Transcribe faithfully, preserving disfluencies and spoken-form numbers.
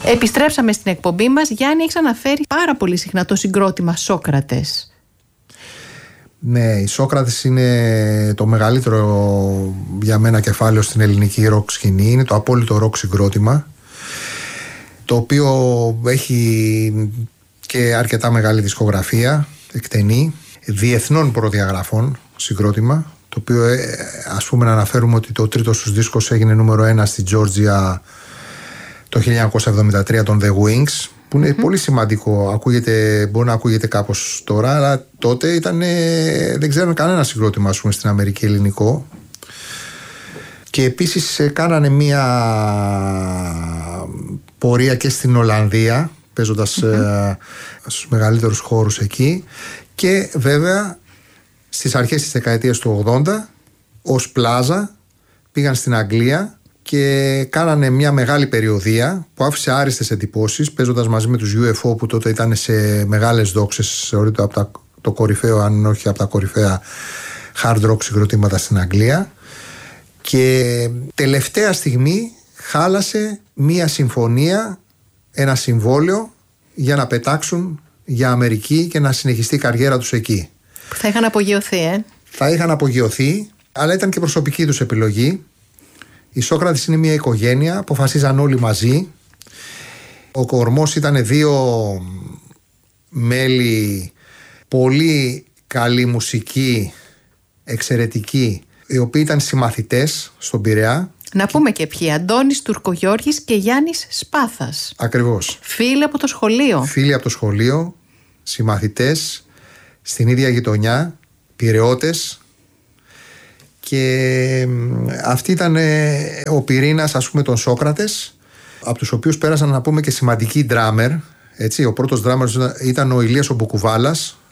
Επιστρέψαμε στην εκπομπή μας. Γιάννη, έχεις αναφέρει πάρα πολύ συχνά το συγκρότημα Σόκρατες. Ναι, η Σόκρατες είναι το μεγαλύτερο για μένα κεφάλαιο στην ελληνική ροκ σκηνή. Είναι το απόλυτο ροκ συγκρότημα, το οποίο έχει και αρκετά μεγάλη δισκογραφία, εκτενή, διεθνών προδιαγραφών συγκρότημα, το οποίο ας πούμε να αναφέρουμε ότι το τρίτο τους δίσκος έγινε νούμερο ένα στη Τζόρτζια το χίλια εννιακόσια εβδομήντα τρία των The Wings, που είναι mm-hmm. πολύ σημαντικό. Ακούγεται, μπορεί να ακούγεται κάπως τώρα, αλλά τότε ήταν, δεν ξέραμε κανένα συγκρότημα ας πούμε, στην Αμερική ελληνικό. Και επίσης κάνανε μία πορεία και στην Ολλανδία, παίζοντας mm-hmm. ε, στους μεγαλύτερους χώρους εκεί, και βέβαια στις αρχές της δεκαετίας του ογδόντα ως Πλάζα πήγαν στην Αγγλία και κάνανε μια μεγάλη περιοδεία που άφησε άριστες εντυπώσεις, παίζοντας μαζί με τους γιου εφ ο που τότε ήταν σε μεγάλες δόξες, θεωρείται από τα, το κορυφαίο, αν όχι από τα κορυφαία hard rock συγκροτήματα στην Αγγλία. Και τελευταία στιγμή χάλασε μια συμφωνία, ένα συμβόλαιο για να πετάξουν για Αμερική και να συνεχιστεί η καριέρα τους εκεί. Θα είχαν απογειωθεί, ε? Θα είχαν απογειωθεί, αλλά ήταν και προσωπική τους επιλογή. Οι Σόκρατες είναι μια οικογένεια, αποφασίζαν όλοι μαζί. Ο κορμός ήταν δύο μέλη, πολύ καλή μουσική, εξαιρετική, οι οποίοι ήταν συμμαθητές στον Πειραιά. Να πούμε και ποιοι, Αντώνης Τουρκογιώργης και Γιάννης Σπάθας. Ακριβώς. Φίλοι από το σχολείο. Φίλοι από το σχολείο, συμμαθητές, στην ίδια γειτονιά, πειραιώτες. Και αυτή ήταν ο πυρήνας, ας πούμε, των Σόκρατες, από τους οποίους πέρασαν να πούμε και σημαντικοί ντράμερ. Έτσι. Ο πρώτος ντράμερ ήταν ο Ηλίας ο Μπουκουβάλας,